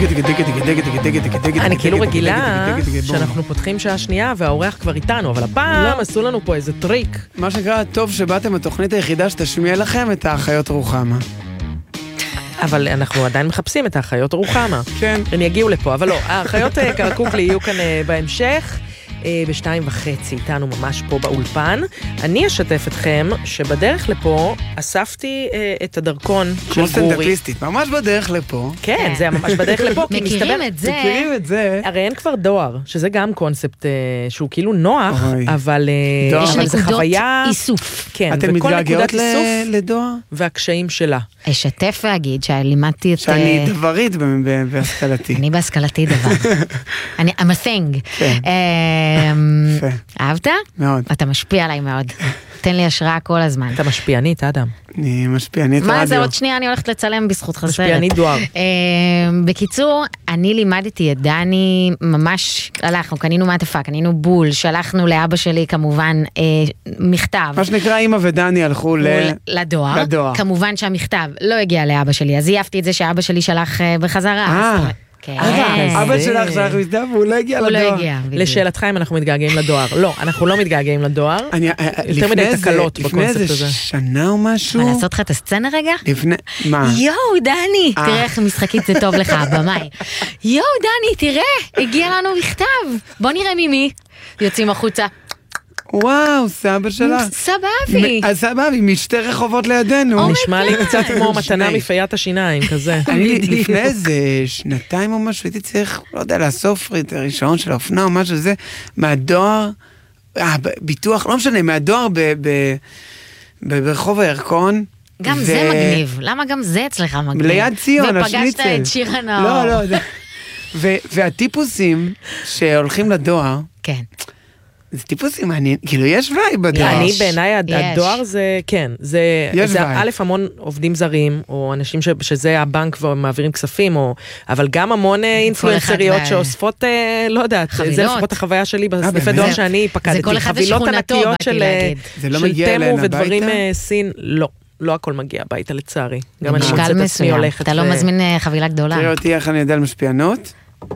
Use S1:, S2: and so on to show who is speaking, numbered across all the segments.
S1: אני כאילו רגילה שאנחנו פותחים שעה שנייה והאורח כבר איתנו, אבל הפעם עשו לנו פה איזה טריק.
S2: מה שנקרא, טוב שבאתם התוכנית היחידה שתשמיע לכם את האחיות רוחמה.
S1: אבל אנחנו עדיין מחפשים את האחיות רוחמה.
S2: כן.
S1: הם יגיעו לפה, אבל לא, האחיות קרקוקלי יהיו כאן בהמשך. ב2:30 איתנו ממש פה באולפן. אני אשתף אתכם שבדרך לפה אספתי את הדרכון של גורי.
S2: כמו סטנדאפיסטית, ממש בדרך לפה.
S1: כן, זה ממש בדרך לפה.
S3: מכירים את זה.
S2: מכירים את זה.
S1: הרי אין כבר דואר, שזה גם קונספט שהוא כאילו נוח, אבל זה חוויה...
S3: איסוף.
S1: כן,
S2: אתם מתגעגעות לדואר?
S1: והקשיים שלה.
S3: אשתף ואגיד שלימדתי את...
S2: שאני דברית בהשכלתי.
S3: אני בהשכלתי דבר. אני I'm a thing. אהבת?
S2: מאוד.
S3: אתה משפיע עליי מאוד. תן לי השראה כל הזמן.
S1: אתה משפיענית, אדם.
S2: אני משפיענית רדיו.
S3: מה זה, עוד שנייה אני הולכת לצלם בזכות חסרת.
S1: משפיענית דואר.
S3: בקיצור, אני לימדתי את דני, ממש הלכנו, קנינו מעטפה, קנינו בול, שלחנו לאבא שלי כמובן מכתב.
S2: מה שנקרא, אמא ודני הלכו
S3: לדואר. כמובן שהמכתב לא הגיע לאבא שלי, אז אייפתי את זה שאבא שלי שלח בחזרה.
S2: אבא שלך שלח מכתב והוא לא הגיע לדואר.
S1: לשאלתך אם אנחנו מתגעגעים לדואר. לא, אנחנו לא מתגעגעים לדואר. יותר מדי תקלות בקונספט הזה.
S2: לפני איזה שנה או משהו.
S3: מה, לעשות לך את הסצנה רגע?
S2: לפני, מה?
S3: יואו, דני, תראה איך משחקית זה טוב לך, הבמאי. יואו, דני, תראה, הגיע לנו מכתב. בוא נראה ממי. יוצאים החוצה.
S2: וואו, סבא שלך.
S3: סבבי.
S2: סבבי, משתי רחובות לידינו.
S1: נשמע לי קצת כמו מתנה מפיית השיניים, כזה.
S2: אני לפני איזה שנתיים או משהו, הייתי צריך, לא יודע, לאסוף את הראשון של האופנה או משהו, זה מהדואר, ביטוח, לא משנה, מהדואר ברחוב הירקון.
S3: גם זה מגניב, למה גם זה אצלך מגניב?
S2: ליד ציון, השניצל.
S3: ופגשת את שיר הנאור.
S2: לא, והטיפוסים שהולכים לדואר,
S3: כן.
S2: זה טיפוסים מעניין, כאילו יש וייב בדואר.
S1: אני בעיניי הדואר זה, כן, זה א' המון עובדים זרים, או אנשים שזה הבנק ומעבירים כספים, אבל גם המון אינפלואנסריות שאוספות, לא יודעת, זה לפחות החוויה שלי בסניפי דואר שאני פקדתי, חבילות ענקיות של תמו ודברים סין, לא הכל מגיע הביתה לצערי. גם אני מוצאת עצמי הולכת.
S3: אתה לא מזמין חבילה גדולה.
S2: תראה אותי איך אני יודע על משפיענות.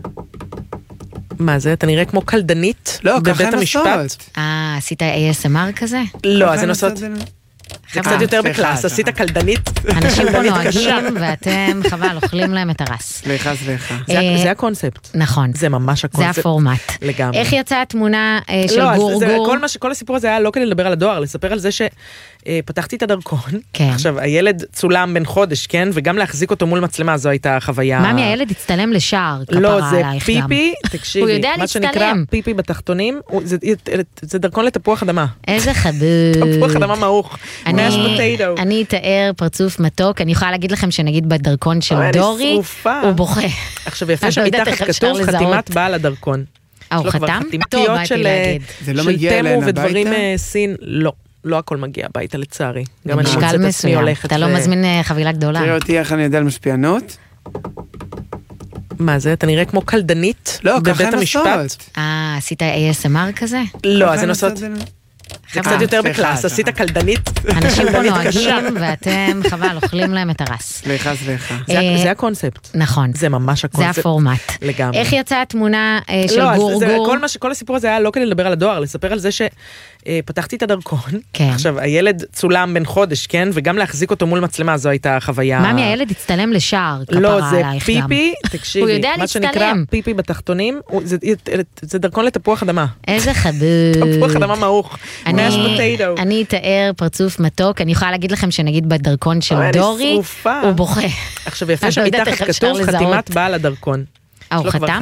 S1: מה זה? אתה נראה כמו קלדנית בבית המשפט?
S3: עשית ASMR כזה?
S1: לא, אז אני עושות... זה קצת יותר בקלאס, עשית קלדנית.
S3: אנשים פה נוהגים ואתם חבל, אוכלים להם את הרס.
S2: סליחה.
S1: זה הקונספט.
S3: נכון.
S1: זה ממש הקונספט.
S3: זה הפורמט.
S1: לגמרי.
S3: איך יצאה התמונה של גורגור?
S1: כל הסיפור הזה היה לא כדי לדבר על הדואר, לספר על זה שפתחתי את הדרכון. עכשיו, הילד צולם בן חודש, כן? וגם להחזיק אותו מול מצלמה, זו הייתה חוויה...
S3: ממי, הילד הצטלם לשער,
S1: לא, זה פיפי, תקשיבי.
S3: הוא יודע להצטלם.
S1: מה שנקרא פיפי בתחתונים, זה דרכון לתפוח אדמה.
S3: איזה חבוב.
S1: תפוח אדמה מעוך.
S3: אני אתאר פרצוף מתוק, אני יכולה להגיד לכם שנגיד בדרכון של דורי, הוא בוכה.
S1: עכשיו יפה שמתחת כתוב חתימת בעל הדרכון.
S3: הוא חתם? טוב, באתי להגיד.
S2: זה לא מגיע אליהם הביתה?
S1: ודברים סין, לא הכל מגיע הביתה לצערי. גם אני מוצאת עצמי הולכת.
S3: אתה לא מזמין חבילה גדולה.
S2: תראה אותי איך אני יודע על משפיענות.
S1: מה זה? אתה נראה כמו קלדנית בבית המשפט.
S3: עשית ASMR כזה?
S1: לא, אז אני עושות... זה קצת יותר בקלאס, עשית קלדנית.
S3: אנשים פה נוהגים ואתם חבל, אוכלים להם את הרס.
S2: סליחה.
S1: זה הקונספט.
S3: נכון.
S1: זה ממש הקונספט.
S3: זה הפורמט.
S1: לגמרי.
S3: איך יצאה התמונה של גורגור?
S1: כל הסיפור הזה היה לא כדי לדבר על הדואר, לספר על זה שפתחתי את הדרכון. עכשיו, הילד צולם בן חודש, כן? וגם להחזיק אותו מול מצלמה, זו הייתה החוויה...
S3: ממי, הילד הצטלם לשער,
S1: לא, זה פיפי, תקשיבי.
S3: הוא יודע
S1: מה שנקרא פיפי בתחתונים, זה דרכון לתפוח אדמה.
S3: איזה חבוב.
S1: תפוח אדמה מעוך.
S3: אני אתאר פרצוף מתוק, אני יכולה להגיד לכם שנגיד בדרכון של דורי, הוא בוכה.
S1: עכשיו יפה שמתחת כתוב חתימת בעל הדרכון.
S3: הוא חתם?